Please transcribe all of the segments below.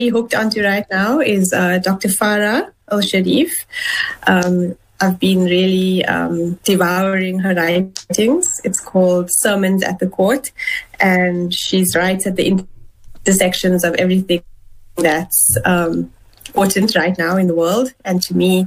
hooked onto right now is Dr. Farah Al-Sharif. I've been really devouring her writings. It's called Sermons at the Court, and she's right at the intersections of everything that's important right now in the world. And to me,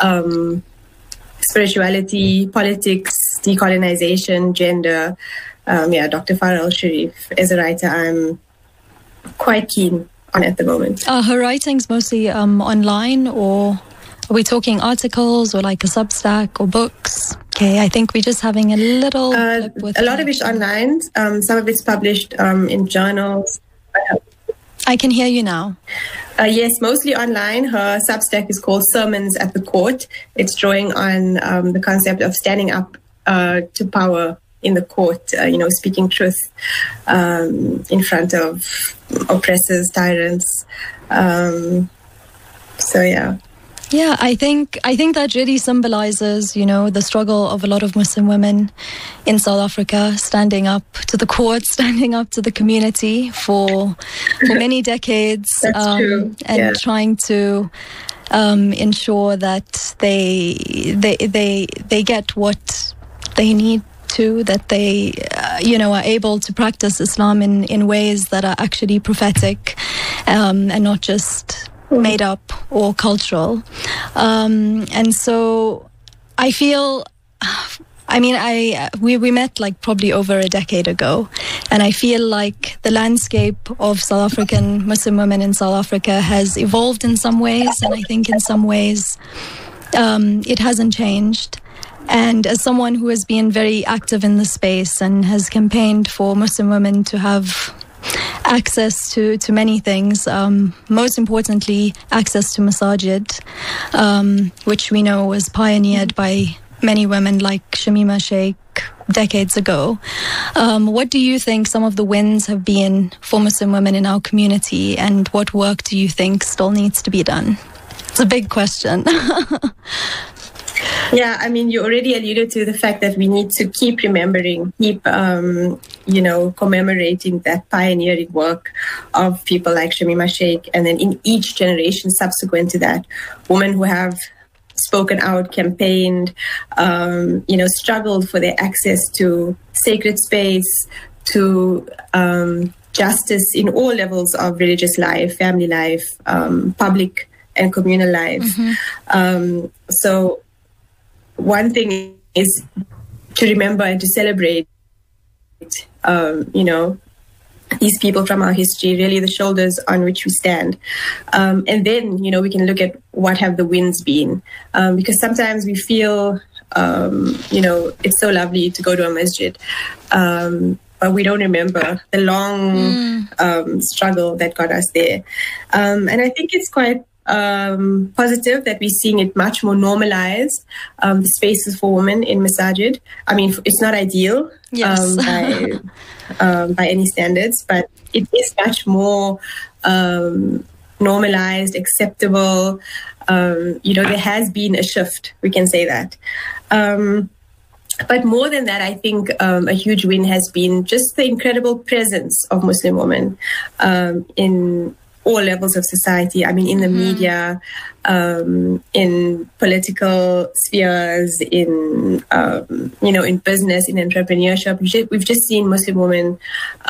spirituality, politics, decolonization, gender. Dr. Farah Al-Sharif is a writer I'm quite keen on at the moment. Are her writings mostly online, or are we talking articles or like a Substack or books? Okay, I think we're just having a little... a lot of it's online. Some of it's published in journals. I can hear you now. Yes, mostly online. Her Substack is called Sermons at the Court. It's drawing on the concept of standing up to power in the court, speaking truth in front of oppressors, tyrants. Yeah, I think that really symbolizes, the struggle of a lot of Muslim women in South Africa, standing up to the court, standing up to the community for many decades, and trying to ensure that they get what they need to, that they are able to practice Islam in ways that are actually prophetic and not just made up or cultural. And so I feel, we met like probably over a decade ago, and I feel like the landscape of South African Muslim women in South Africa has evolved in some ways, and I think in some ways it hasn't changed. And as someone who has been very active in the space and has campaigned for Muslim women to have access to many things, most importantly access to masajid, which we know was pioneered by many women like Shamima Sheikh decades ago. What do you think some of the wins have been for Muslim women in our community, and what work do you think still needs to be done? It's a big question. Yeah, you already alluded to the fact that we need to keep remembering, commemorating that pioneering work of people like Shamima Sheikh, and then in each generation subsequent to that, women who have spoken out, campaigned, struggled for their access to sacred space, to justice in all levels of religious life, family life, public and communal life. So one thing is to remember and to celebrate, these people from our history, really the shoulders on which we stand. And then, we can look at what have the wins been. Because sometimes we feel, it's so lovely to go to a masjid, but we don't remember the long struggle that got us there. And I think it's quite positive that we're seeing it much more normalized, the spaces for women in masajid. It's not ideal by any standards, but it is much more normalized, acceptable. There has been a shift, we can say that. But more than that, I think a huge win has been just the incredible presence of Muslim women in all levels of society. In the media, in political spheres, in business, in entrepreneurship. We've just seen Muslim women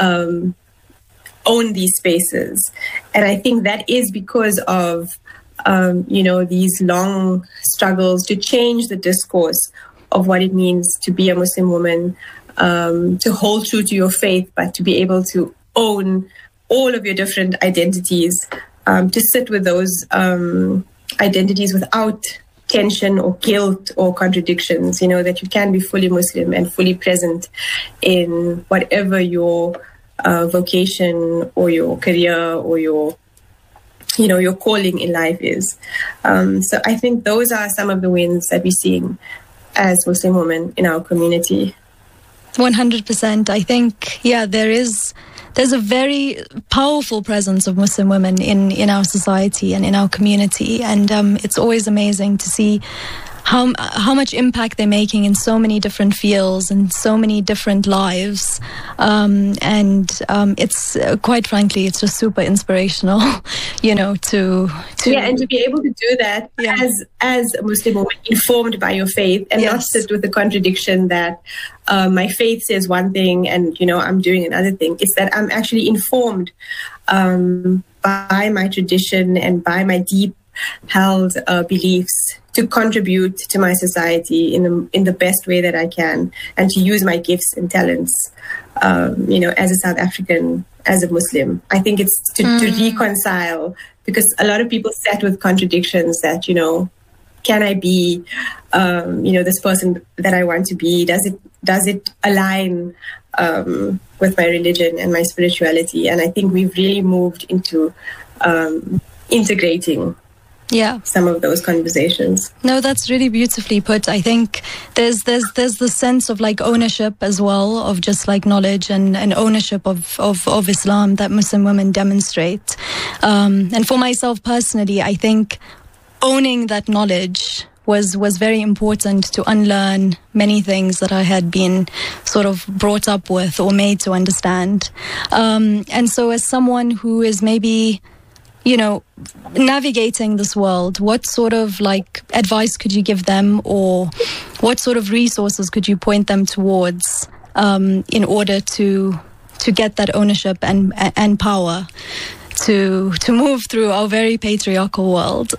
own these spaces, and I think that is because of these long struggles to change the discourse of what it means to be a Muslim woman, to hold true to your faith, but to be able to own all of your different identities, to sit with those identities without tension or guilt or contradictions, that you can be fully Muslim and fully present in whatever your vocation or your career or your calling in life is. So I think those are some of the wins that we're seeing as Muslim women in our community. 100%. I think, there's a very powerful presence of Muslim women in our society and in our community. And it's always amazing to see how much impact they're making in so many different fields and so many different lives, and it's quite frankly, it's just super inspirational, to and to be able to do that as a Muslim woman, informed by your faith, and not sit with the contradiction that my faith says one thing and I'm doing another thing. It's that I'm actually informed by my tradition and by my deep held beliefs to contribute to my society in the best way that I can, and to use my gifts and talents, as a South African, as a Muslim. I think it's to reconcile, because a lot of people sat with contradictions that, can I be, this person that I want to be? Does it align with my religion and my spirituality? And I think we've really moved into integrating some of those conversations. No, that's really beautifully put. I think there's the sense of like ownership as well, of just like knowledge and ownership of Islam that Muslim women demonstrate. And for myself personally, I think owning that knowledge was very important to unlearn many things that I had been sort of brought up with or made to understand. And so as someone who is maybe navigating this world, what sort of like advice could you give them, or what sort of resources could you point them towards in order to get that ownership and power to move through our very patriarchal world?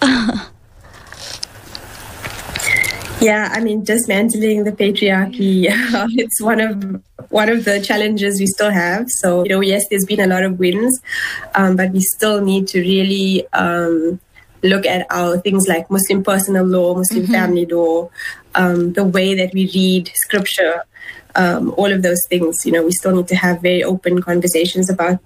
Yeah, I mean, dismantling the patriarchy, it's one of the challenges we still have. So, yes, there's been a lot of wins, but we still need to really look at our things like Muslim personal law, Muslim family law, the way that we read scripture, all of those things. We still need to have very open conversations about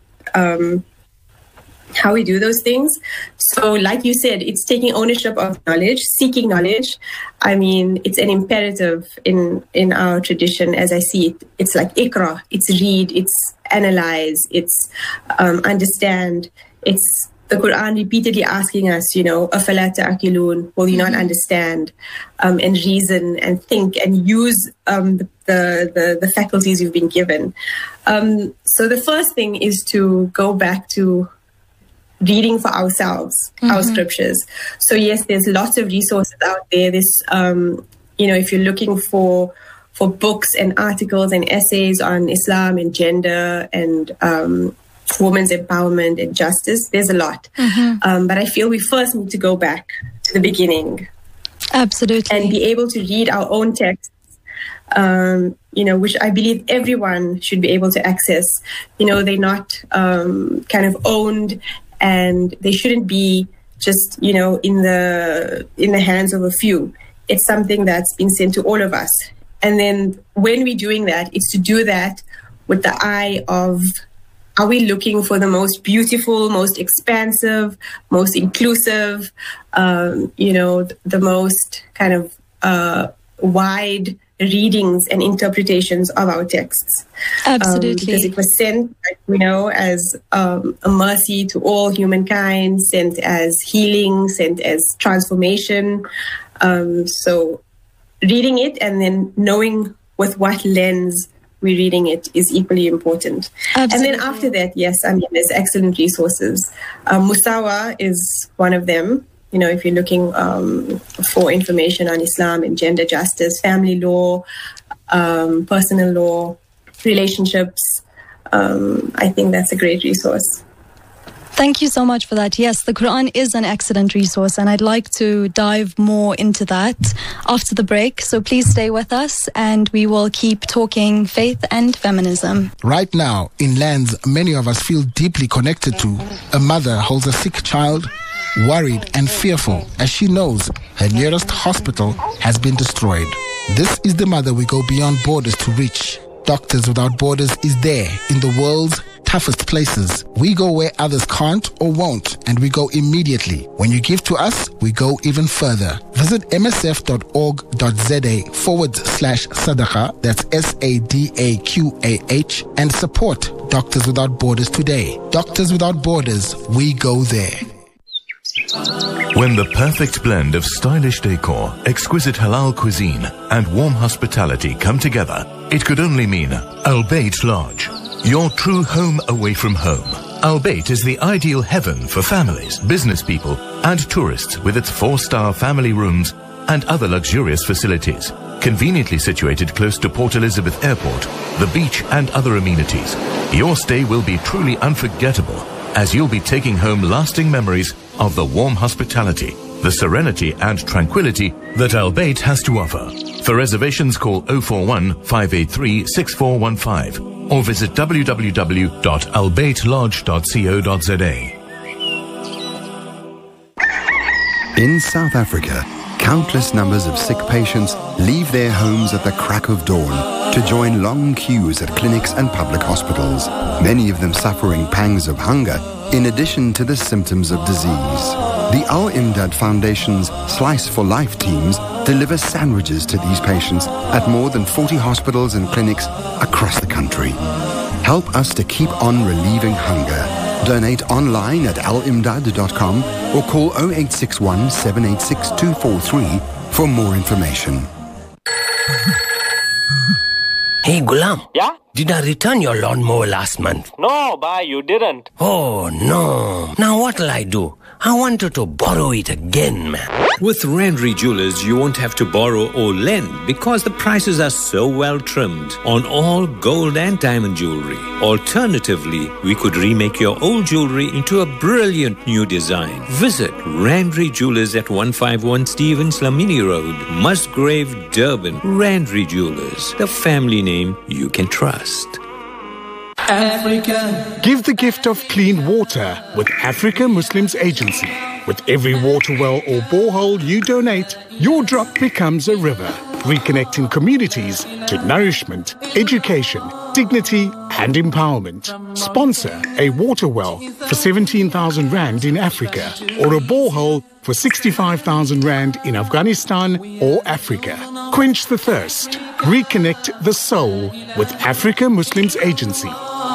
how we do those things. So like you said, it's taking ownership of knowledge, seeking knowledge. I mean, it's an imperative in our tradition as I see it. It's like Iqra, it's read, it's analyze, it's understand. It's the Quran repeatedly asking us, أَفَلَا تَعْقِلُونَ, will you not understand and reason and think and use the faculties you've been given. So the first thing is to go back to reading for ourselves, our scriptures. So yes, there's lots of resources out there. There's, if you're looking for books and articles and essays on Islam and gender and women's empowerment and justice, there's a lot. But I feel we first need to go back to the beginning. Absolutely. And be able to read our own texts, which I believe everyone should be able to access. They're not kind of owned, and they shouldn't be just, in the hands of a few. It's something that's been sent to all of us. And then when we're doing that, it's to do that with the eye of, are we looking for the most beautiful, most expansive, most inclusive, the most kind of wide readings and interpretations of our texts. Absolutely. Because it was sent, as a mercy to all humankind, sent as healing, sent as transformation. So reading it and then knowing with what lens we're reading it is equally important. Absolutely. And then after that, yes, there's excellent resources. Musawa is one of them. If you're looking for information on Islam and gender justice, family law, personal law, relationships, I think that's a great resource. Thank you so much for that. Yes, the Quran is an excellent resource, and I'd like to dive more into that after the break. So please stay with us, and we will keep talking faith and feminism. Right now, in lands many of us feel deeply connected to, a mother holds a sick child, worried and fearful as she knows her nearest hospital has been destroyed. This is the mother we go beyond borders to reach. Doctors Without Borders is there in the world's toughest places. We go where others can't or won't, and we go immediately. When you give to us, we go even further. Visit msf.org.za/sadaqa, that's SADAQAH, and support Doctors Without Borders today. Doctors Without Borders, we go there. When the perfect blend of stylish decor, exquisite halal cuisine, and warm hospitality come together, it could only mean Al Bayt Lodge, your true home away from home. Al Bayt is the ideal heaven for families, business people, and tourists with its 4-star family rooms and other luxurious facilities. Conveniently situated close to Port Elizabeth Airport, the beach, and other amenities, your stay will be truly unforgettable, as you'll be taking home lasting memories of the warm hospitality, the serenity and tranquility that Al Bayt has to offer. For reservations, call 041 583 6415 or visit www.albaytlodge.co.za. In South Africa, countless numbers of sick patients leave their homes at the crack of dawn to join long queues at clinics and public hospitals, many of them suffering pangs of hunger in addition to the symptoms of disease. The Al Imdad Foundation's Slice for Life teams deliver sandwiches to these patients at more than 40 hospitals and clinics across the country. Help us to keep on relieving hunger. Donate online at alimdad.com or call 0861 786 243 for more information. Hey, Gulam. Yeah? Did I return your lawnmower last month? No, bhai, you didn't. Oh, no. Now what'll I do? I wanted to borrow it again, man. With Randry Jewelers, you won't have to borrow or lend because the prices are so well trimmed on all gold and diamond jewelry. Alternatively, we could remake your old jewelry into a brilliant new design. Visit Randry Jewelers at 151 Stevens Lamini Road, Musgrave, Durban. Randry Jewelers, the family name you can trust. Africa. Give the gift of clean water with Africa Muslims Agency. With every water well or borehole you donate, your drop becomes a river, reconnecting communities to nourishment, education, dignity and empowerment. Sponsor a water well for 17,000 Rand in Africa or a borehole for 65,000 Rand in Afghanistan or Africa. Quench the thirst. Reconnect the soul with Africa Muslims Agency.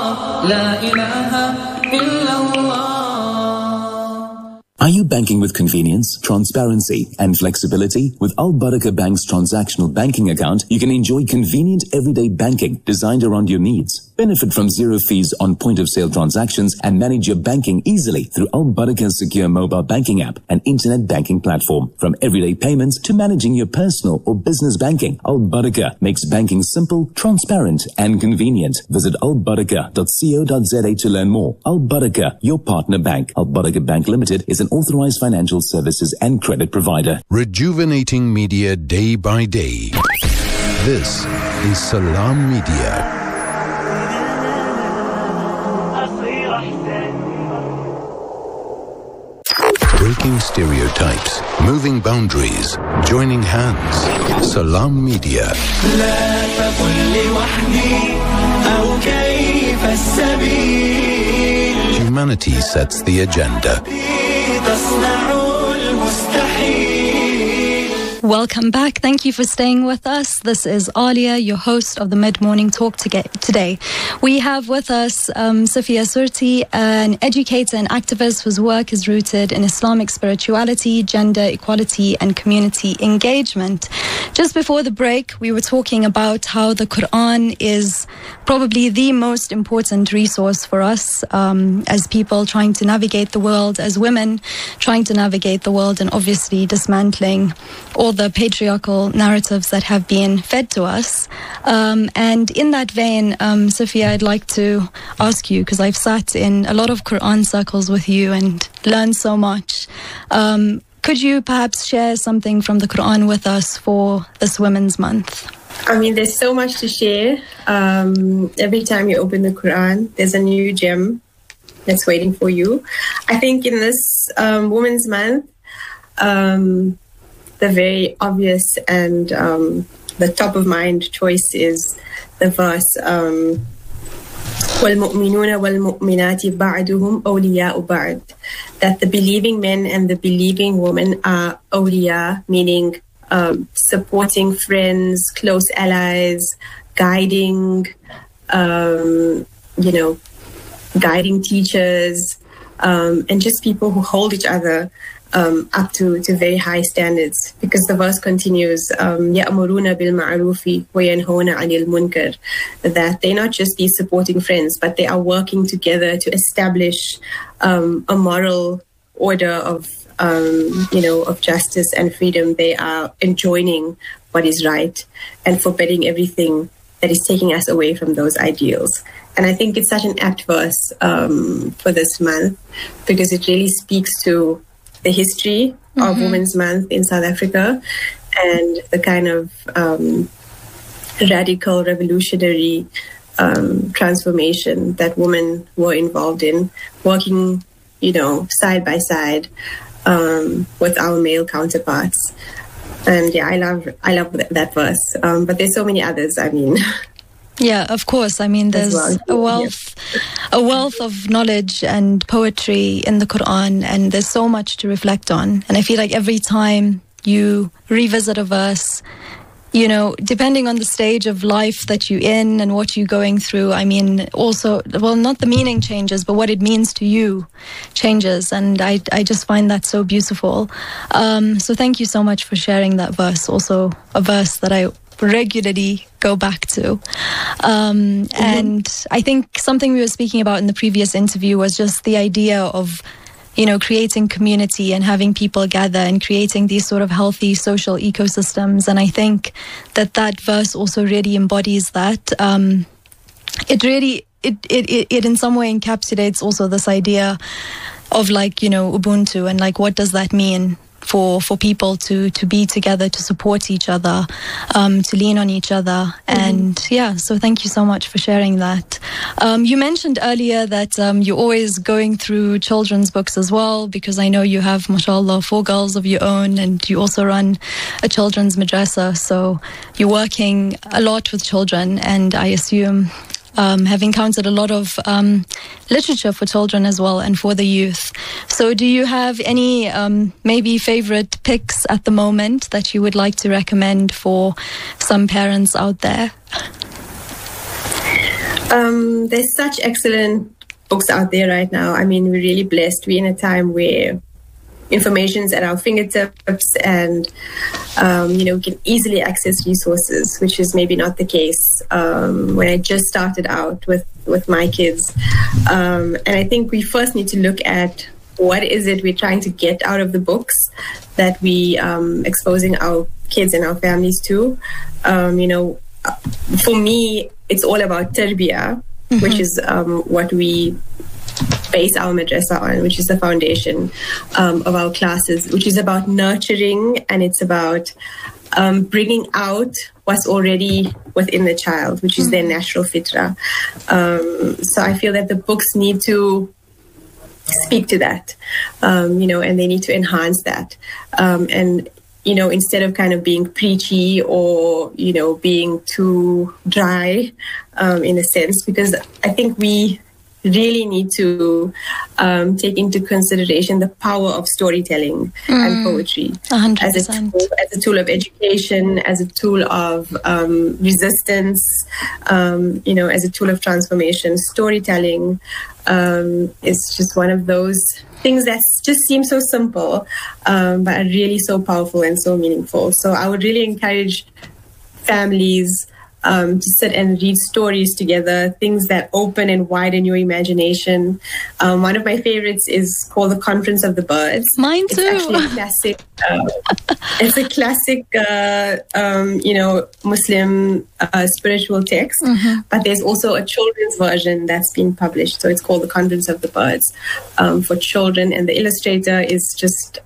Are you banking with convenience, transparency, and flexibility? With Al Barakah Bank's transactional banking account, you can enjoy convenient everyday banking designed around your needs. Benefit from zero fees on point-of-sale transactions and manage your banking easily through Al Barakah's secure mobile banking app and internet banking platform. From everyday payments to managing your personal or business banking, Al Barakah makes banking simple, transparent, and convenient. Visit albarakah.co.za to learn more. Al Barakah, your partner bank. Al Barakah Bank Limited is an authorized financial services and credit provider. Rejuvenating media day by day. This is Salam Media. Breaking stereotypes, moving boundaries, joining hands. Salam Media. Humanity sets the agenda. Welcome back. Thank you for staying with us. This is Alia, your host of the Mid-Morning Talk today. We have with us Safia Surti, an educator and activist whose work is rooted in Islamic spirituality, gender equality, and community engagement. Just before the break, we were talking about how the Quran is probably the most important resource for us as people trying to navigate the world, as women trying to navigate the world, and obviously dismantling all the patriarchal narratives that have been fed to us. And in that vein, Sophia, I'd like to ask you, because I've sat in a lot of Quran circles with you and learned so much. Could you perhaps share something from the Quran with us for this Women's Month? I mean, there's so much to share. Every time you open the Quran, there's a new gem that's waiting for you. I think in this Women's Month, the very obvious and the top of mind choice is the verse وَالْمُؤْمِنُونَ وَالْمُؤْمِنَاتِ بَعْدُهُمْ أَوْلِيَاءُ بَعْدٍ, that the believing men and the believing women are awliya, meaning supporting friends, close allies, guiding, guiding teachers, and just people who hold each other up to very high standards, because the verse continues, يَأْمُرُونَ بِالْمَعْرُوفِ وَيَنْهَوْنَ عَنِ الْمُنْكَرِ, that they're not just these supporting friends, but they are working together to establish a moral order of justice and freedom. They are enjoining what is right and forbidding everything that is taking us away from those ideals. And I think it's such an apt verse for this month, because it really speaks to the history of Women's Month in South Africa and the kind of radical, revolutionary transformation that women were involved in, working, side by side with our male counterparts. And yeah, I love that verse. But there's so many others. I mean. Yeah, of course. I mean, there's a wealth of knowledge and poetry in the Quran, and there's so much to reflect on. And I feel like every time you revisit a verse, depending on the stage of life that you're in and what you're going through, I mean, also, well, not the meaning changes, but what it means to you changes. And I just find that so beautiful. So thank you so much for sharing that verse. Also a verse that I regularly go back to. And I think something we were speaking about in the previous interview was just the idea of, creating community and having people gather and creating these sort of healthy social ecosystems. And I think that verse also really embodies that. It in some way encapsulates also this idea of Ubuntu, and what does that mean for people to be together, to support each other, to lean on each other. And so thank you so much for sharing that. You mentioned earlier that you're always going through children's books as well, because I know you have, mashallah, 4 girls of your own, and you also run a children's madrasa. So you're working a lot with children, and I assume have encountered a lot of literature for children as well and for the youth. So do you have any maybe favorite picks at the moment that you would like to recommend for some parents out there? There's such excellent books out there right now. I mean, we're really blessed. We're in a time where information's at our fingertips, and we can easily access resources, which is maybe not the case when I just started out with my kids. And I think we first need to look at what is it we're trying to get out of the books that we exposing our kids and our families to. For me, it's all about tarbiyah, which is what we base our madrasa on, which is the foundation of our classes, which is about nurturing, and it's about bringing out what's already within the child, which is their natural fitrah. So I feel that the books need to speak to that, and they need to enhance that. And instead of kind of being preachy or, being too dry in a sense, because I think we really need to take into consideration the power of storytelling and poetry 100%. as a tool of education, as a tool of resistance, as a tool of transformation. Storytelling is just one of those things that just seem so simple, but are really so powerful and so meaningful. So I would really encourage families to sit and read stories together, things that open and widen your imagination. One of my favorites is called The Conference of the Birds. Mine too. It's actually a classic. It's a classic, Muslim spiritual text. But there's also a children's version that's been published. So it's called The Conference of the Birds for children. And the illustrator is just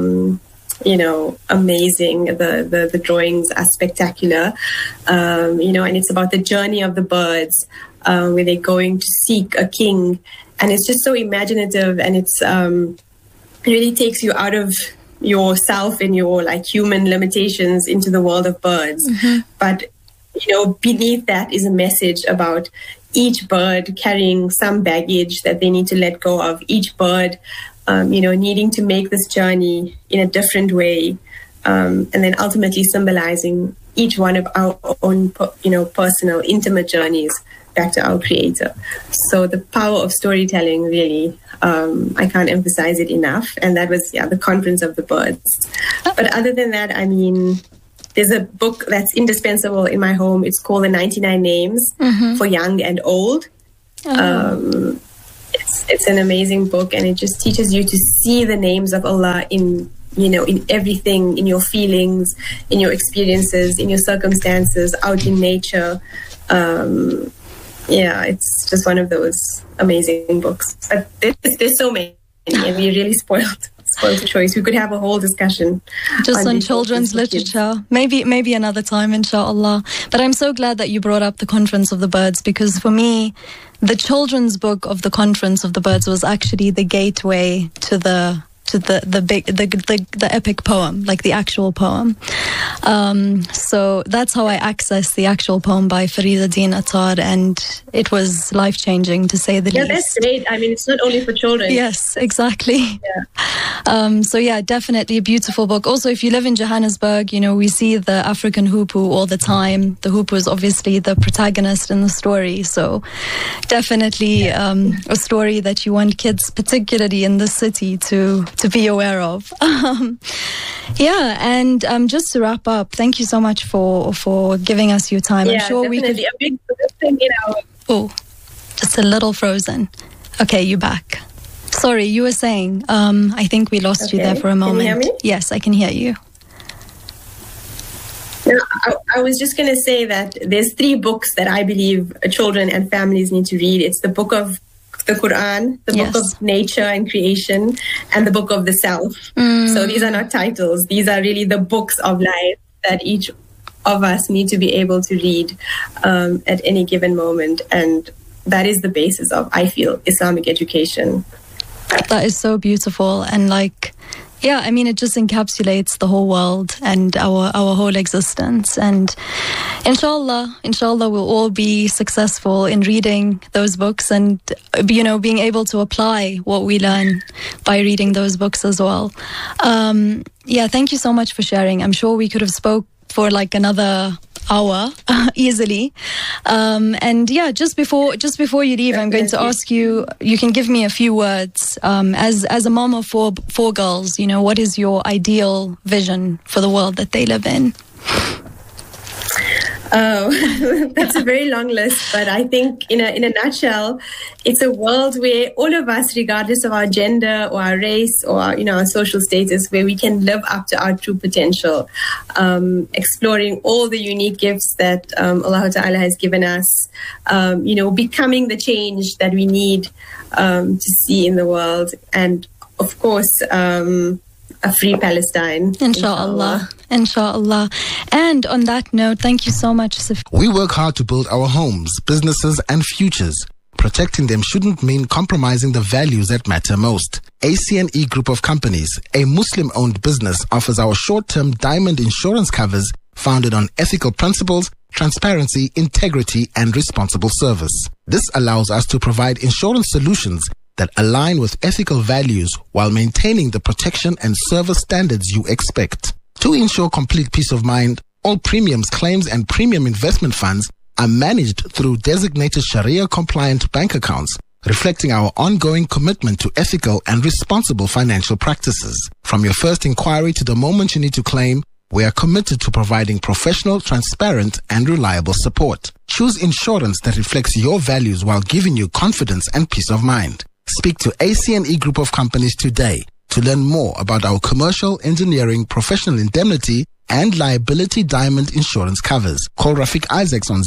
amazing. The drawings are spectacular, and it's about the journey of the birds, where they're going to seek a king, and it's just so imaginative, and it's really takes you out of yourself and your human limitations into the world of birds. But beneath that is a message about each bird carrying some baggage that they need to let go of, each bird needing to make this journey in a different way, and then ultimately symbolizing each one of our own, personal, intimate journeys back to our Creator. So the power of storytelling, really, I can't emphasize it enough. And that was, the Conference of the Birds. But other than that, I mean, there's a book that's indispensable in my home. It's called The 99 Names for Young and Old. It's an amazing book, and it just teaches you to see the names of Allah in everything, in your feelings, in your experiences, in your circumstances, out in nature. It's just one of those amazing books. But there's so many, and we really spoiled the choice. We could have a whole discussion just on children's literature. Maybe another time, inshallah. But I'm so glad that you brought up the Conference of the Birds, because for me, the children's book of the Conference of the Birds was actually the gateway to the epic poem, like the actual poem. So that's how I accessed the actual poem by Fariduddin Attar, and it was life-changing, to say the least. Yeah, that's great. I mean, it's not only for children. Yes, exactly. Yeah. Definitely a beautiful book. Also, if you live in Johannesburg, we see the African hoopoe all the time. The hoopoe is obviously the protagonist in the story. So definitely a story that you want kids, particularly in the city, to be aware of. And just to wrap up, thank you so much for giving us your time. Yeah, I'm sure definitely. we could... A big thing, Oh, just a little frozen. Okay, you're back. Sorry, you were saying, I think we lost you there for a moment. Can you hear me? Yes, I can hear you. No, I was just going to say that there's 3 books that I believe children and families need to read. It's the book of the Quran, the book of nature and creation, and the book of the self. So these are not titles. These are really the books of life that each of us need to be able to read at any given moment. And that is the basis of, I feel, Islamic education. That is so beautiful. And it just encapsulates the whole world and our whole existence. And inshallah, we'll all be successful in reading those books and, being able to apply what we learn by reading those books as well. Thank you so much for sharing. I'm sure we could have spoke for another hour easily. Just before you leave, I'm going to ask you can give me a few words as a mom of four girls, what is your ideal vision for the world that they live in? Oh, that's a very long list, but I think in a nutshell, it's a world where all of us, regardless of our gender or our race or our social status, where we can live up to our true potential, exploring all the unique gifts that Allah Ta'ala has given us, becoming the change that we need to see in the world, and of course, a free Palestine. Inshallah. And on that note, thank you so much, Safiya. We work hard to build our homes, businesses, and futures. Protecting them shouldn't mean compromising the values that matter most. ACNE Group of Companies, a Muslim-owned business, offers our short-term diamond insurance covers founded on ethical principles, transparency, integrity, and responsible service. This allows us to provide insurance solutions that align with ethical values while maintaining the protection and service standards you expect. To ensure complete peace of mind, all premiums, claims, and premium investment funds are managed through designated Sharia-compliant bank accounts, reflecting our ongoing commitment to ethical and responsible financial practices. From your first inquiry to the moment you need to claim, we are committed to providing professional, transparent, and reliable support. Choose insurance that reflects your values while giving you confidence and peace of mind. Speak to ACNE Group of Companies today to learn more about our commercial, engineering, professional indemnity, and liability diamond insurance covers. Call Rafiq Isaacs on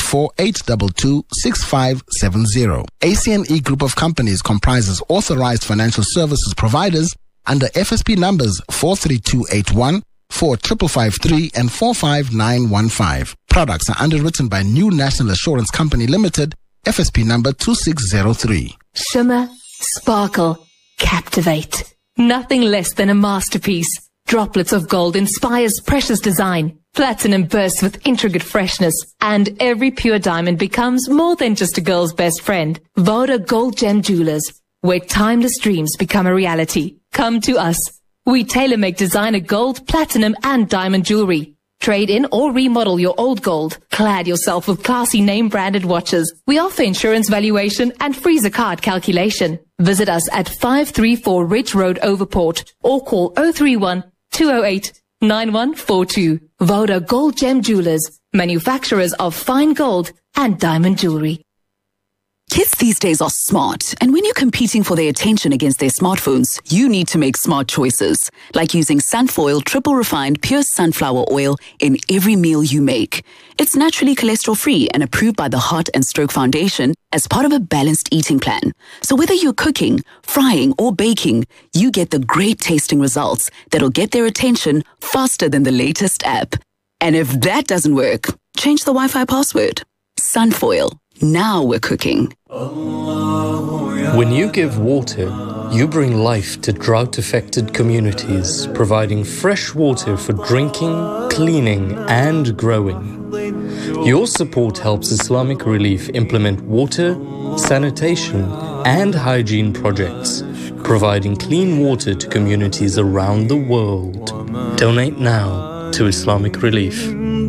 084-822-6570. ACNE Group of Companies comprises authorized financial services providers under FSP numbers 43281, 4553, and 45915. Products are underwritten by New National Assurance Company Limited, FSP number 2603. Shimmer, sparkle, captivate. Nothing less than a masterpiece. Droplets of gold inspires precious design. Platinum bursts with intricate freshness. And every pure diamond becomes more than just a girl's best friend. Voda Gold Gem Jewelers, where timeless dreams become a reality. Come to us. We tailor-make designer gold, platinum, and diamond jewelry. Trade in or remodel your old gold. Clad yourself with classy name-branded watches. We offer insurance valuation and freezer card calculation. Visit us at 534 Ridge Road, Overport, or call 031 208 9142. Voda Gold Gem Jewelers, manufacturers of fine gold and diamond jewelry. Kids these days are smart, and when you're competing for their attention against their smartphones, you need to make smart choices, like using Sunfoil triple refined pure sunflower oil in every meal you make. It's naturally cholesterol-free and approved by the Heart and Stroke Foundation as part of a balanced eating plan. So whether you're cooking, frying, or baking, you get the great tasting results that'll get their attention faster than the latest app. And if that doesn't work, change the Wi-Fi password. Sunfoil. Now we're cooking. When you give water, you bring life to drought-affected communities, providing fresh water for drinking, cleaning, and growing. Your support helps Islamic Relief implement water, sanitation, and hygiene projects, providing clean water to communities around the world. Donate now to Islamic Relief.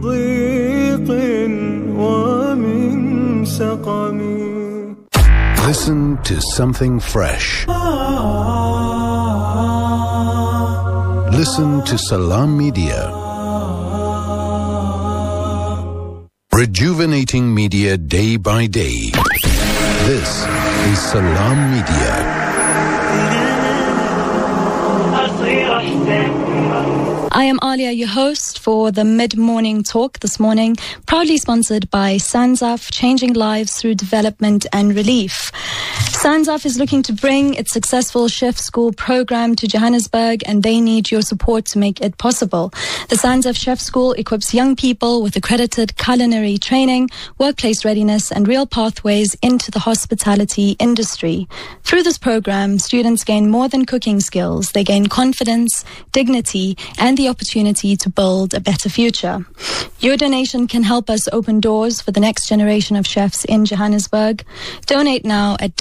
Listen to something fresh. Listen to Salam Media. Rejuvenating media day by day. This is Salam Media. I am Alia, your host for the mid-morning talk this morning, proudly sponsored by SANZAF, changing lives through development and relief. SANZAF is looking to bring its successful chef school program to Johannesburg, and they need your support to make it possible. The SANZAF Chef School equips young people with accredited culinary training, workplace readiness, and real pathways into the hospitality industry. Through this program, students gain more than cooking skills. They gain confidence, dignity, and the opportunity to build a better future. Your donation can help us open doors for the next generation of chefs in Johannesburg. Donate now at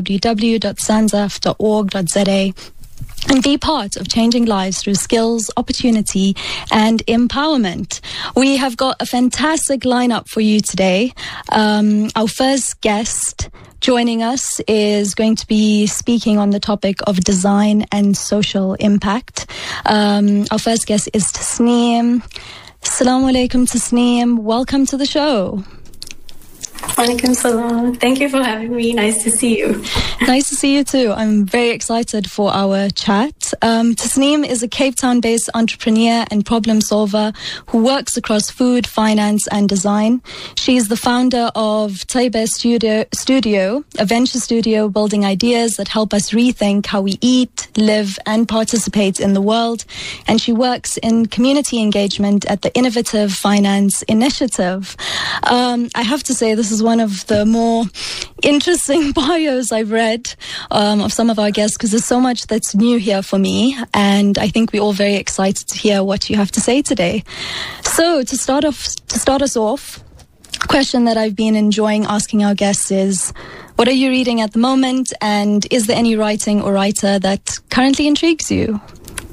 www.sanzaf.org.za and be part of changing lives through skills, opportunity, and empowerment. We have got a fantastic lineup for you today. Our first guest joining us is going to be speaking on the topic of design and social impact. Our first guest is Tasneem. Assalamu alaikum, Tasneem. Welcome to the show. Walaikum salam. Thank you for having me. Nice to see you. Nice to see you too. I'm very excited for our chat. Tasneem is a Cape Town-based entrepreneur and problem solver who works across food, finance, and design. She is the founder of Taiba Studio, a venture studio building ideas that help us rethink how we eat, live, and participate in the world. And she works in community engagement at the Innovative Finance Initiative. I have to say, this is one of the more interesting bios I've read of some of our guests, because there's so much that's new here for me, and I think we're all very excited to hear what you have to say today. So to start us off, a question that I've been enjoying asking our guests is, what are you reading at the moment, and is there any writing or writer that currently intrigues you?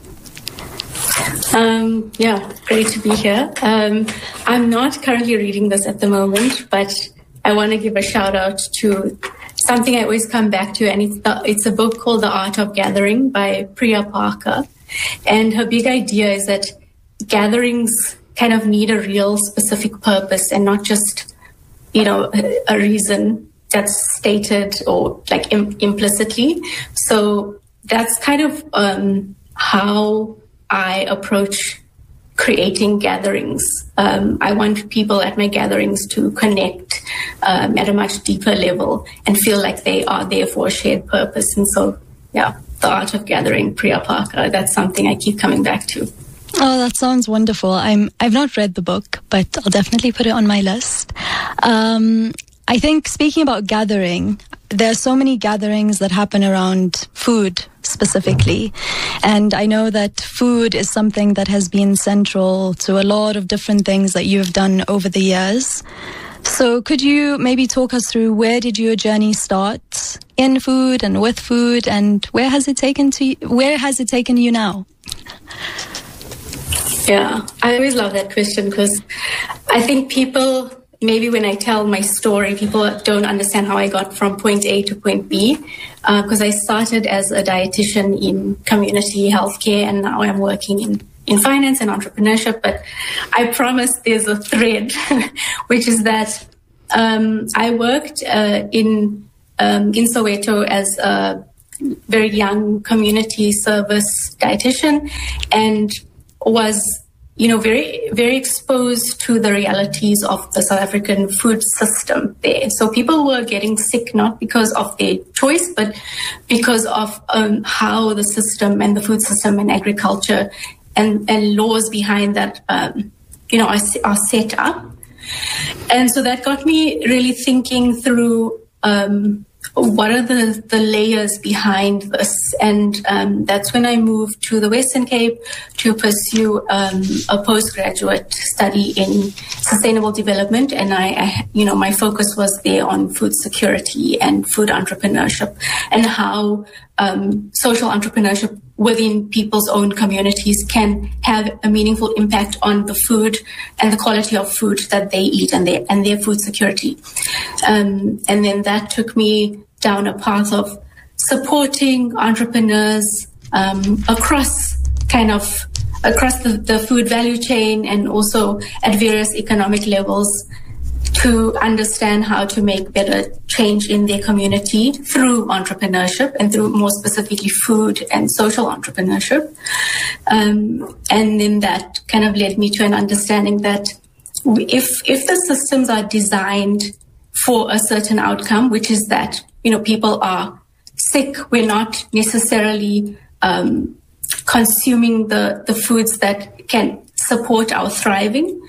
Yeah, great to be here. I'm not currently reading this at the moment, but I want to give a shout out to something I always come back to, and it's a book called The Art of Gathering by Priya Parker. And her big idea is that gatherings kind of need a real specific purpose and not just, a reason that's stated or like implicitly. So that's kind of how I approach creating gatherings. I want people at my gatherings to connect at a much deeper level and feel like they are there for a shared purpose. And so, yeah, The Art of Gathering, Priya Parker, that's something I keep coming back to. Oh, that sounds wonderful. I've not read the book, but I'll definitely put it on my list. I think, speaking about gathering, there are so many gatherings that happen around food specifically. And I know that food is something that has been central to a lot of different things that you have done over the years. So could you maybe talk us through, where did your journey start in food and with food, and where has it taken you now? Yeah, I always love that question because I think people, maybe when I tell my story, people don't understand how I got from point A to point B, because I started as a dietitian in community healthcare and now I'm working in finance and entrepreneurship. But I promise there's a thread, which is that I worked in Soweto as a very young community service dietitian and was, very, very exposed to the realities of the South African food system there. So people were getting sick not because of their choice, but because of how the system and the food system and agriculture and laws behind that, are set up. And so that got me really thinking through what are the layers behind this? And that's when I moved to the Western Cape to pursue a postgraduate study in sustainable development. And my focus was there on food security and food entrepreneurship and how social entrepreneurship within people's own communities can have a meaningful impact on the food and the quality of food that they eat and their food security. And then that took me down a path of supporting entrepreneurs across the food value chain and also at various economic levels to understand how to make better change in their community through entrepreneurship and through more specifically food and social entrepreneurship. And then that kind of led me to an understanding that if the systems are designed for a certain outcome, which is that, people are sick, we're not necessarily consuming the foods that can support our thriving,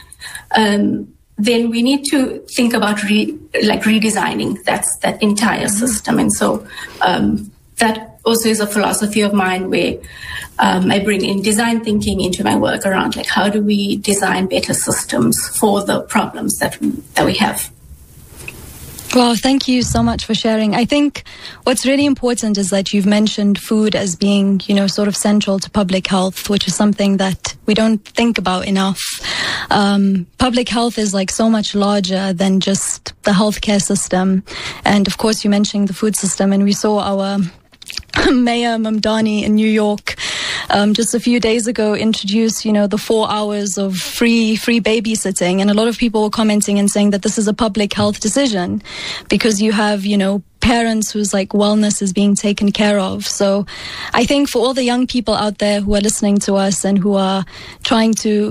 then we need to think about redesigning that entire system. And so that also is a philosophy of mine where I bring in design thinking into my work around how do we design better systems for the problems that we have. Well, thank you so much for sharing. I think what's really important is that you've mentioned food as being, sort of central to public health, which is something that we don't think about enough. Public health is so much larger than just the healthcare system. And of course, you mentioned the food system, and we saw our Mayor Mamdani in New York just a few days ago introduced, the 4 hours of free babysitting. And a lot of people were commenting and saying that this is a public health decision because you have, parents whose wellness is being taken care of. So I think for all the young people out there who are listening to us and who are trying to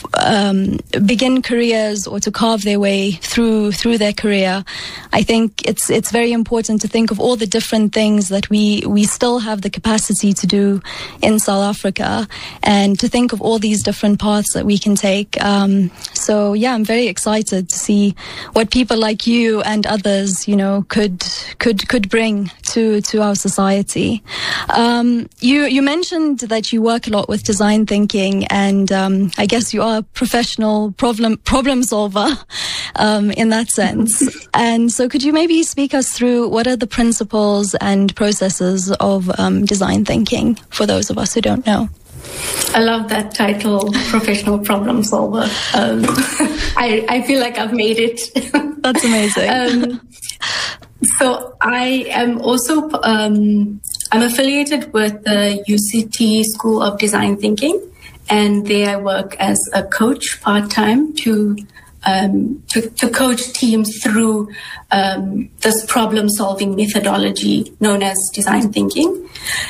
begin careers or to carve their way through their career, I think it's very important to think of all the different things that we still have the capacity to do in South Africa and to think of all these different paths that we can take. So yeah, I'm very excited to see what people like you and others, could bring to our society. You mentioned that you work a lot with design thinking, and I guess you are a professional problem solver in that sense. And so could you maybe speak us through what are the principles and processes of design thinking for those of us who don't know? I love that title, professional problem solver. I feel like I've made it. That's amazing. So I am also, I'm affiliated with the UCT School of Design Thinking, and there I work as a coach part-time to coach teams through this problem-solving methodology known as design thinking.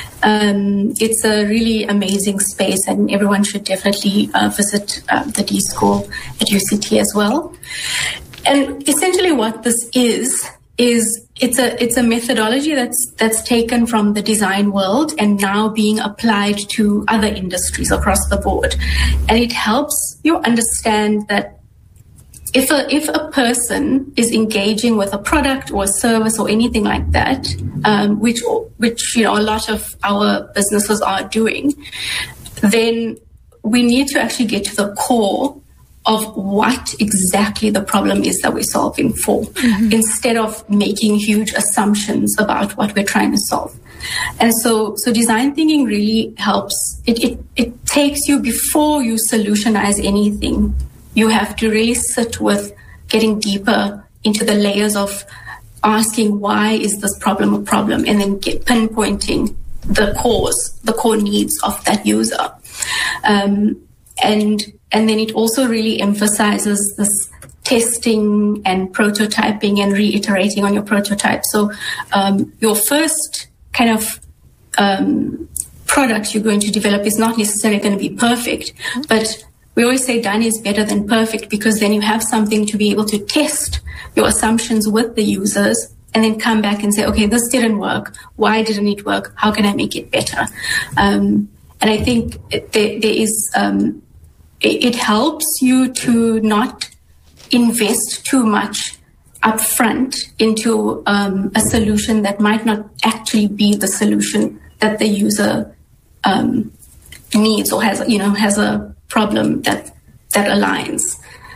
It's a really amazing space, and everyone should definitely visit the D School at UCT as well. And essentially what this is it's a methodology that's taken from the design world and now being applied to other industries across the board. And it helps you understand that if a person is engaging with a product or a service or anything like that, which a lot of our businesses are doing, then we need to actually get to the core of what exactly the problem is that we're solving for, instead of making huge assumptions about what we're trying to solve. And so design thinking really helps. It takes you before you solutionize anything. You have to really sit with getting deeper into the layers of asking why is this problem a problem, and then pinpointing the cause, the core needs of that user. And then it also really emphasizes this testing and prototyping and reiterating on your prototype. So your first kind of product you're going to develop is not necessarily going to be perfect, but we always say done is better than perfect, because then you have something to be able to test your assumptions with the users and then come back and say, okay, this didn't work. Why didn't it work? How can I make it better? And I think there is, it helps you to not invest too much upfront into a solution that might not actually be the solution that the user needs or has a problem that aligns.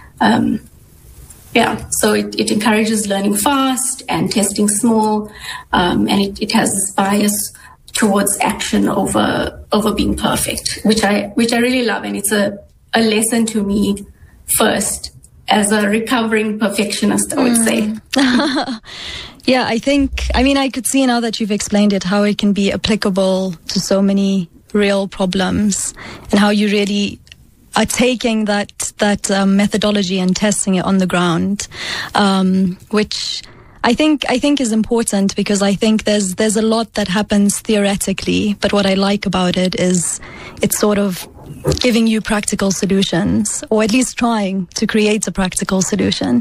So it encourages learning fast and testing small, and it has this bias towards action over being perfect, which I really love, and it's a lesson to me first as a recovering perfectionist, I would say. Yeah, I could see now that you've explained it, how it can be applicable to so many real problems, and how you really are taking that methodology and testing it on the ground, which I think is important, because I think there's a lot that happens theoretically, but what I like about it is it's sort of giving you practical solutions, or at least trying to create a practical solution.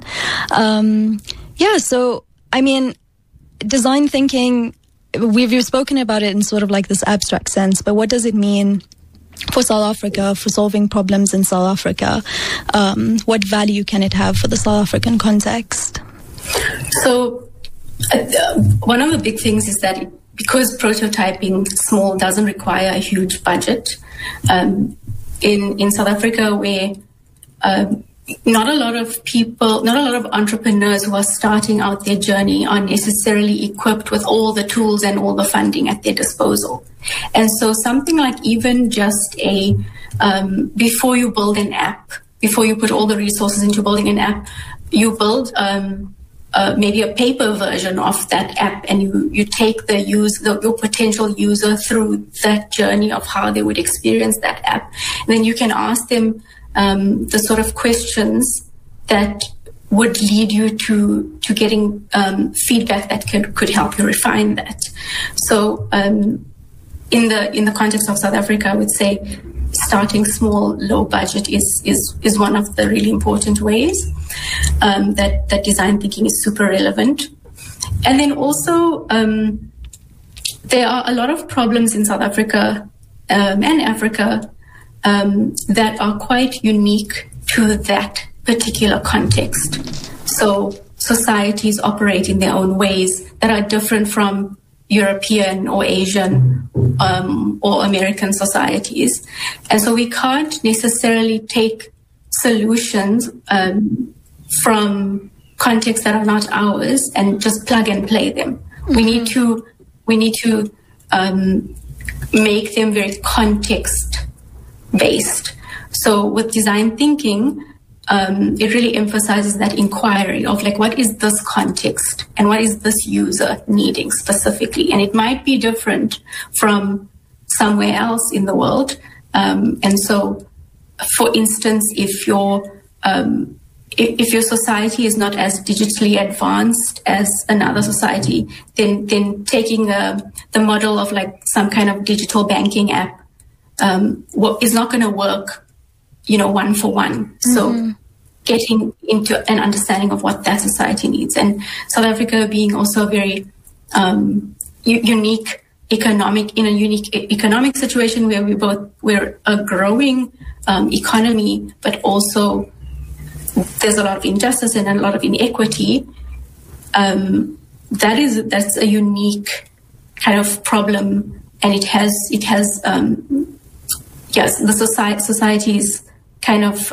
So I mean, design thinking, we've spoken about it in sort of like this abstract sense, but what does it mean for South Africa, for solving problems in South Africa? What value can it have for the South African context? So one of the big things is that because prototyping small doesn't require a huge budget, in South Africa, where not a lot of entrepreneurs who are starting out their journey are necessarily equipped with all the tools and all the funding at their disposal. And so something like even just before you build an app, before you put all the resources into building an app, you build maybe a paper version of that app, and you take your potential user through that journey of how they would experience that app. And then you can ask them the sort of questions that would lead you to getting feedback that could help you refine that. So in the context of South Africa, I would say starting small, low budget is one of the really important ways that design thinking is super relevant. And then also there are a lot of problems in South Africa and Africa that are quite unique to that particular context. So societies operate in their own ways that are different from European or Asian or American societies. And so we can't necessarily take solutions from contexts that are not ours and just plug and play them. Mm-hmm. We need to make them very context based. So with design thinking, it really emphasizes that inquiry of like, what is this context and what is this user needing specifically? And it might be different from somewhere else in the world. And so, for instance, if your society is not as digitally advanced as another society, then taking the model of like some kind of digital banking app is not going to work, one for one. Mm-hmm. So getting into an understanding of what that society needs. And South Africa being also a very unique economic situation where we're a growing economy, but also there's a lot of injustice and a lot of inequity. That's a unique kind of problem, and it has the society's kind of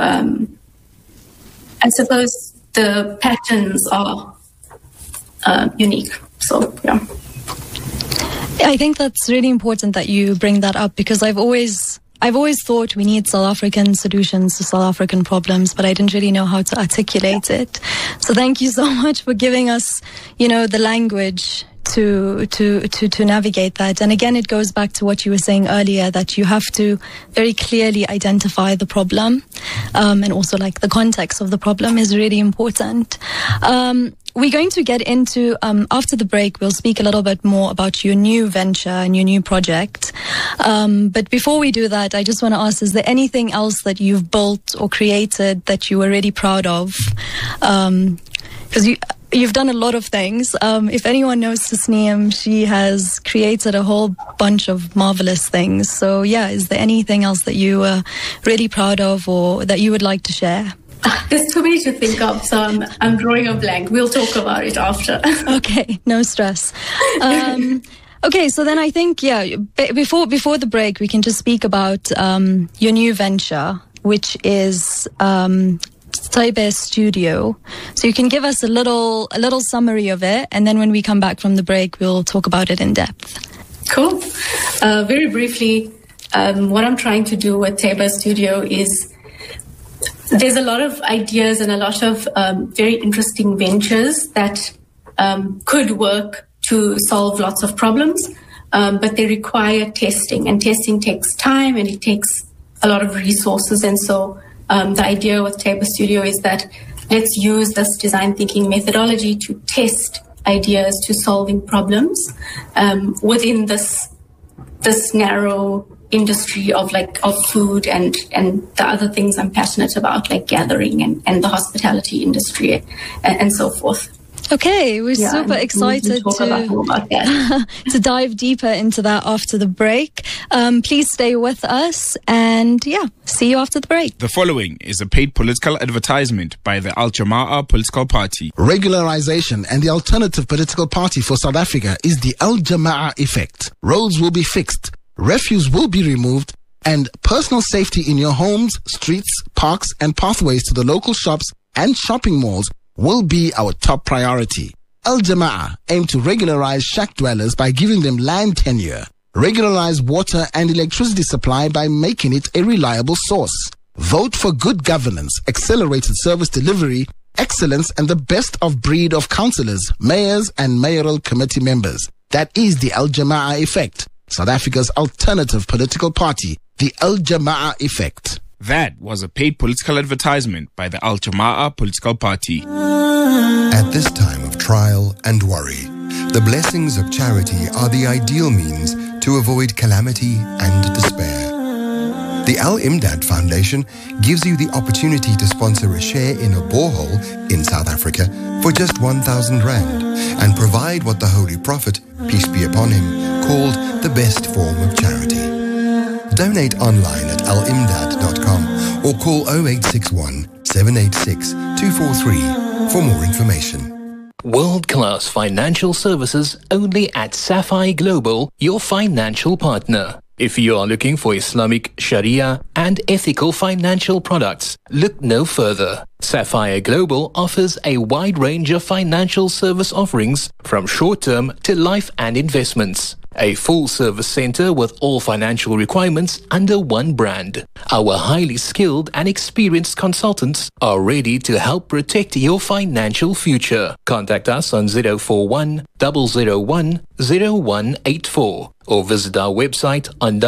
I suppose the patterns are unique. So yeah. I think that's really important that you bring that up, because I've always thought we need South African solutions to South African problems, but I didn't really know how to articulate it. So thank you so much for giving us, the language to navigate that. And again, it goes back to what you were saying earlier, that you have to very clearly identify the problem, and also the context of the problem is really important. We're going to get into, after the break, we'll speak a little bit more about your new venture and your new project. But before we do that, I just want to ask, is there anything else that you've built or created that you were really proud of? Because you've done a lot of things. If anyone knows Tasneem, she has created a whole bunch of marvelous things. So yeah, is there anything else that you were really proud of or that you would like to share? There's too many to think of, so I'm drawing a blank. We'll talk about it after. Okay, no stress. Okay, so then I think, before the break, we can just speak about your new venture, which is Taibeh Studio. So you can give us a little summary of it, and then when we come back from the break, we'll talk about it in depth. Cool. Very briefly, what I'm trying to do with Taibeh Studio is, there's a lot of ideas and a lot of very interesting ventures that could work to solve lots of problems, but they require testing, and testing takes time and it takes a lot of resources. And so the idea with Taibeh Studio is that let's use this design thinking methodology to test ideas to solving problems within this narrow industry of food and the other things I'm passionate about, like gathering and the hospitality industry and so forth. Okay, we're super excited to dive deeper into that after the break. Please stay with us and see you after the break. The following is a paid political advertisement by the Al Jama'ah political party. Regularization and the alternative political party for South Africa is the Al Jama'ah effect. Roads will be fixed, refuse will be removed, and personal safety in your homes, streets, parks, and pathways to the local shops and shopping malls will be our top priority. Al Jama'ah aim to regularize shack dwellers by giving them land tenure, regularize water and electricity supply by making it a reliable source. Vote for good governance, accelerated service delivery, excellence, and the best of breed of councillors, mayors, and mayoral committee members. That is the Al Jama'ah effect. South Africa's alternative political party, the Al Jama'ah effect. That was a paid political advertisement by the Al Jama'ah political party. At this time of trial and worry, the blessings of charity are the ideal means to avoid calamity and despair. The Al Imdad Foundation gives you the opportunity to sponsor a share in a borehole in South Africa for just 1,000 Rand and provide what the Holy Prophet, peace be upon him, called the best form of charity. Donate online at alimdad.com or call 0861 786 243 for more information. World-class financial services only at Sapphire Global, your financial partner. If you are looking for Islamic, Sharia, and ethical financial products, look no further. Sapphire Global offers a wide range of financial service offerings from short-term to life and investments. A full-service center with all financial requirements under one brand. Our highly skilled and experienced consultants are ready to help protect your financial future. Contact us on 041 001 0184 or visit our website on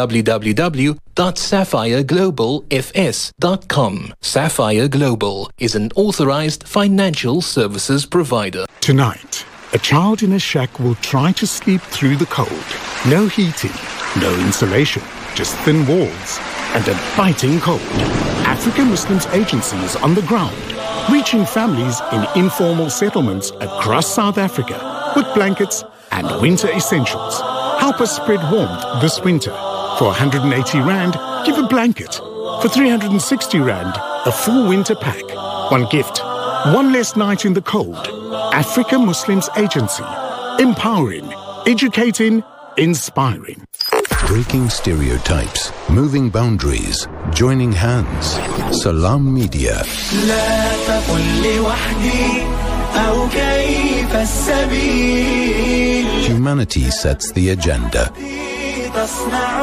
www.sapphireglobalfs.com. Sapphire Global is an authorized financial services provider. Tonight, a child in a shack will try to sleep through the cold. No heating, no insulation, just thin walls and a biting cold. African Muslims Agency is on the ground, reaching families in informal settlements across South Africa with blankets and winter essentials. Help us spread warmth this winter. For 180 Rand, give a blanket. For 360 Rand, a full winter pack. One gift, one less night in the cold. African Muslims Agency. Empowering, educating, inspiring. Breaking stereotypes, moving boundaries, joining hands. Salam Media. أو كيف السبيل Humanity sets the agenda. تصنع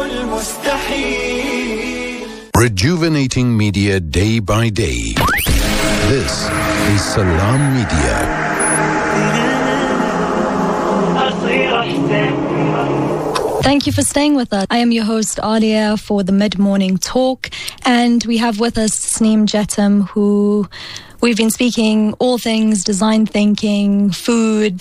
المستحيل. Rejuvenating media day by day. This is Salam Media. Thank you for staying with us. I am your host, Alia, for the Mid-Morning Talk. And we have with us Tasneem Jetam, who we've been speaking all things design thinking, food,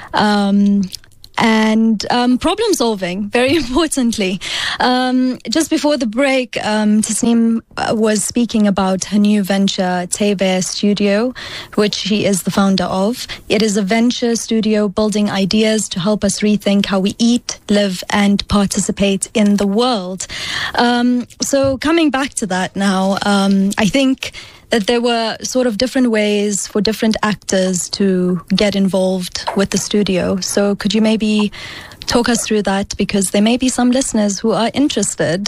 and problem solving, very importantly. Just before the break, Tasneem was speaking about her new venture, Tebe Studio, which she is the founder of. It is a venture studio building ideas to help us rethink how we eat, live, and participate in the world. So coming back to that now, I think that there were sort of different ways for different actors to get involved with the studio. So could you maybe talk us through that? Because there may be some listeners who are interested.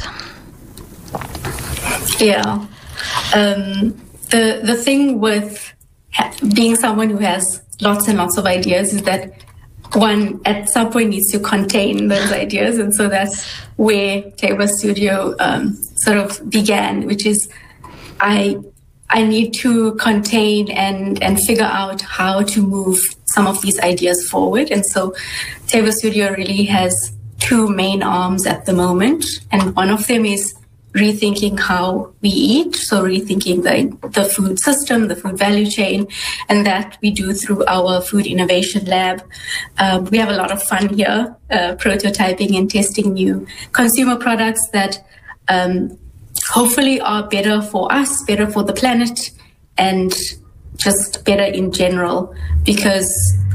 Yeah. The thing with being someone who has lots and lots of ideas is that one at some point needs to contain those ideas. And so that's where Tebe Studio sort of began, which is I need to contain and figure out how to move some of these ideas forward. And so Tebe Studio really has two main arms at the moment. And one of them is rethinking how we eat. So rethinking the food system, the food value chain, and that we do through our food innovation lab. We have a lot of fun here, prototyping and testing new consumer products that hopefully are better for us, better for the planet, and just better in general. Because,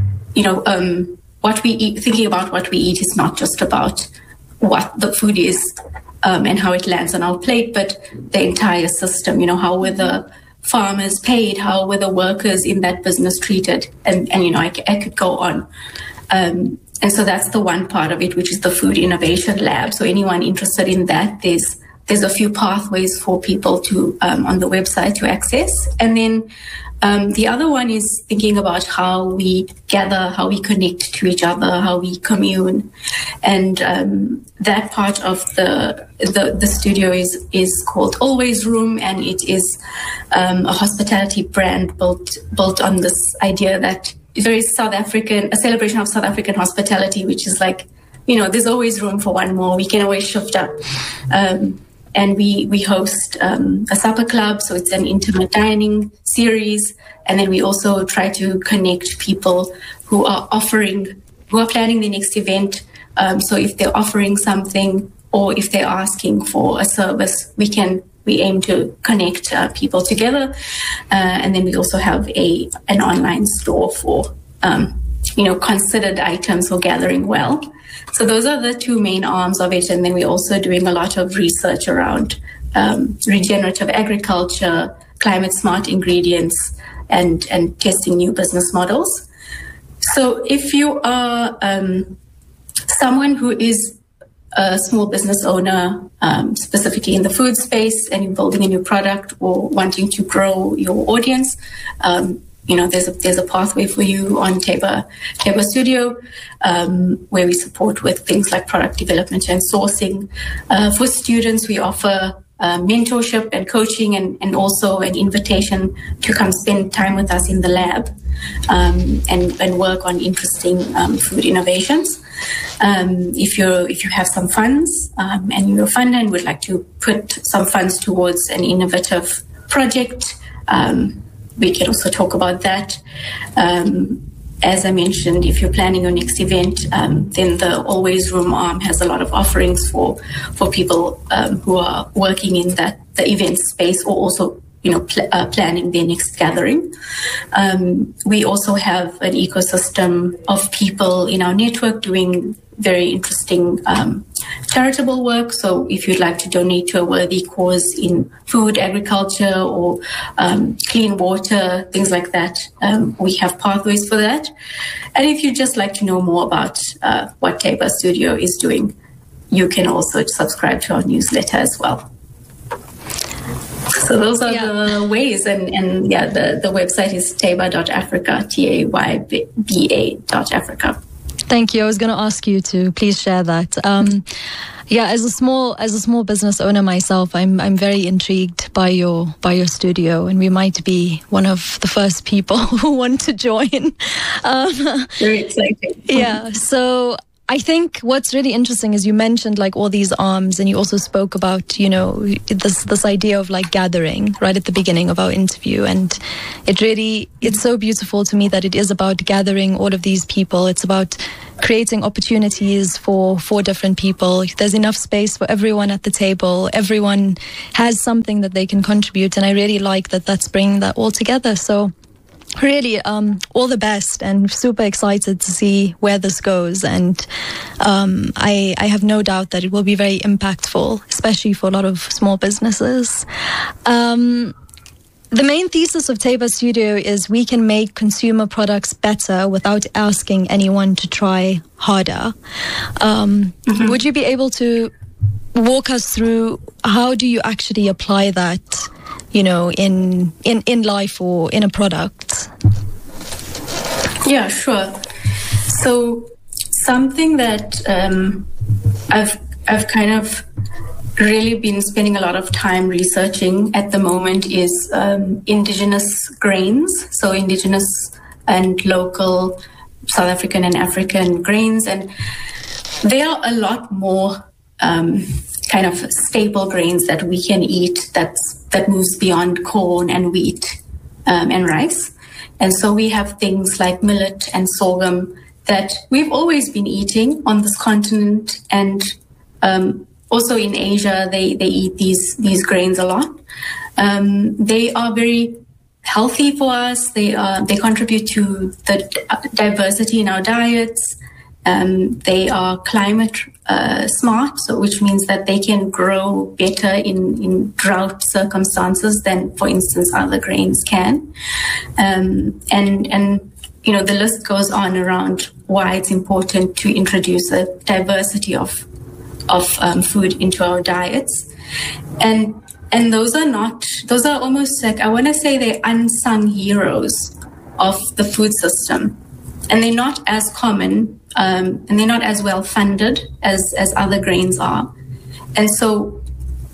what we eat, thinking about what we eat is not just about what the food is and how it lands on our plate, but the entire system. How were the farmers paid? How were the workers in that business treated? And I could go on. And so that's the one part of it, which is the Food Innovation Lab. So anyone interested in that, there's a few pathways for people to on the website to access. And then the other one is thinking about how we gather, how we connect to each other, how we commune. And that part of the studio is called Always Room, and it is a hospitality brand built on this idea that is very South African, a celebration of South African hospitality, which is like, there's always room for one more. We can always shift up. And we host a supper club, so it's an intimate dining series. And then we also try to connect people who are planning the next event. So if they're offering something or if they're asking for a service, we aim to connect people together. And then we also have an online store for considered items for gathering well. So those are the two main arms of it. And then we're also doing a lot of research around regenerative agriculture, climate smart ingredients, and testing new business models. So if you are someone who is a small business owner, specifically in the food space, and you're building a new product or wanting to grow your audience, there's a pathway for you on Tebe Studio, where we support with things like product development and sourcing. For students, we offer mentorship and coaching, and also an invitation to come spend time with us in the lab and work on interesting food innovations. If you have some funds and you're a funder and would like to put some funds towards an innovative project, we can also talk about that. As I mentioned, if you're planning your next event, then the Always Room arm has a lot of offerings for people who are working in the event space, or also planning their next gathering. We also have an ecosystem of people in our network doing very interesting charitable work. So if you'd like to donate to a worthy cause in food, agriculture, or clean water, things like that, we have pathways for that. And if you'd just like to know more about what Tebe Studio is doing, you can also subscribe to our newsletter as well. So So those are the ways, and the website is tayba.africa, TAYBA.Africa. Thank you. I was going to ask you to please share that. As a small business owner myself, I'm very intrigued by your studio, and we might be one of the first people who want to join. Very exciting. Yeah. So I think what's really interesting is you mentioned like all these arms, and you also spoke about, this idea of like gathering right at the beginning of our interview. And it's so beautiful to me that it is about gathering all of these people. It's about creating opportunities for different people. There's enough space for everyone at the table. Everyone has something that they can contribute. And I really like that that's bringing that all together. So really, all the best, and super excited to see where this goes. And I have no doubt that it will be very impactful, especially for a lot of small businesses. The main thesis of Tayba Studio is we can make consumer products better without asking anyone to try harder. Would you be able to walk us through how do you actually apply that, in life or in a product? Yeah, sure. So something that I've kind of really been spending a lot of time researching at the moment is indigenous grains. So indigenous and local South African and African grains. And they are a lot more kind of staple grains that we can eat that moves beyond corn and wheat and rice. And so we have things like millet and sorghum that we've always been eating on this continent, and also in Asia, they eat these grains a lot. They are very healthy for us. They contribute to the diversity in our diets. They are climate smart, so which means that they can grow better in drought circumstances than, for instance, other grains can. And the list goes on around why it's important to introduce a diversity of food into our diets. And those are almost like, I want to say they're unsung heroes of the food system. And they're not as common, and they're not as well funded as other grains are. And so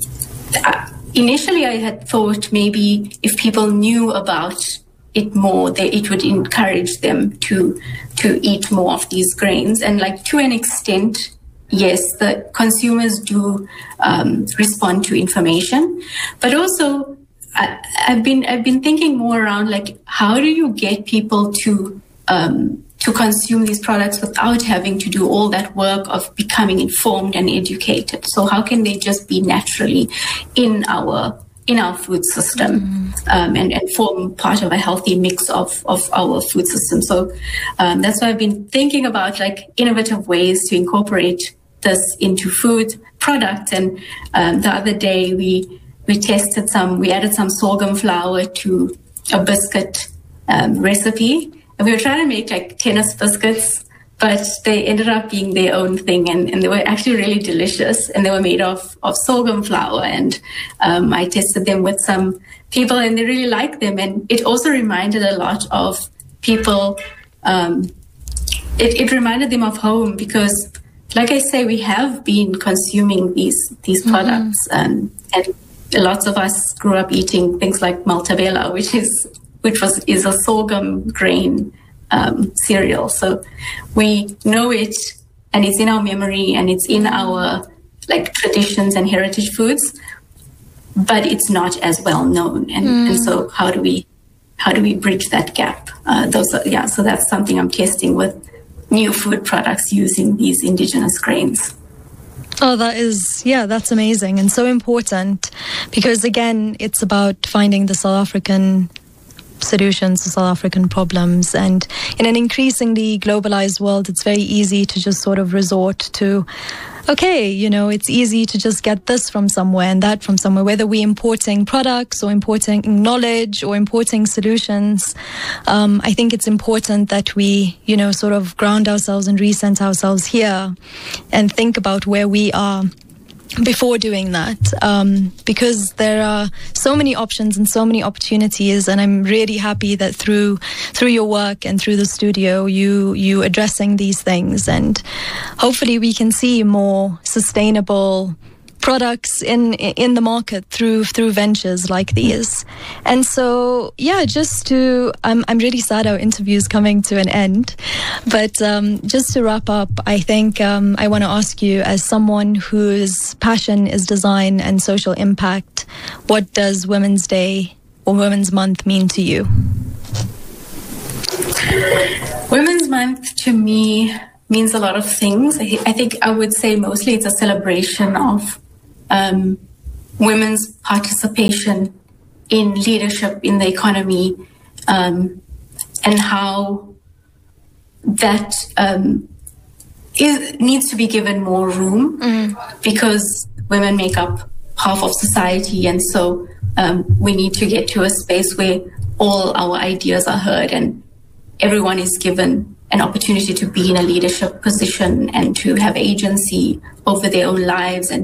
initially I had thought maybe if people knew about it more, it would encourage them to eat more of these grains. And like to an extent, yes, the consumers do respond to information, but also I've been thinking more around like how do you get people to consume these products without having to do all that work of becoming informed and educated? So how can they just be naturally in our food system and form part of a healthy mix of our food system? So that's why I've been thinking about like innovative ways to incorporate this into food products. And the other day we added some sorghum flour to a biscuit recipe. And we were trying to make like tennis biscuits, but they ended up being their own thing, and they were actually really delicious, and they were made of sorghum flour. And I tested them with some people, and they really liked them. And it also reminded a lot of people, it reminded them of home, because like I say, we have been consuming these products, and lots of us grew up eating things like maltabella, which is a sorghum grain cereal. So we know it, and it's in our memory, and it's in our like traditions and heritage foods, but it's not as well known. And so how do we bridge that gap? So that's something I'm testing with new food products using these indigenous grains. Oh, that's amazing and so important, because again, it's about finding the South African solutions to South African problems. And in an increasingly globalized world, it's very easy to just sort of resort to, it's easy to just get this from somewhere and that from somewhere, whether we're importing products or importing knowledge or importing solutions. I think it's important that we, sort of ground ourselves and recenter ourselves here and think about where we are before doing that, because there are so many options and so many opportunities, and I'm really happy that through your work and through the studio you addressing these things, and hopefully we can see more sustainable products in the market through ventures like these. And so I'm really sad our interview's coming to an end, but just to wrap up, I think I want to ask you, as someone whose passion is design and social impact, what does Women's Day or Women's Month mean to you? Women's Month to me means a lot of things. I think I would say mostly it's a celebration of women's participation in leadership in the economy, and how that needs to be given more room, because women make up half of society, and so we need to get to a space where all our ideas are heard and everyone is given an opportunity to be in a leadership position and to have agency over their own lives and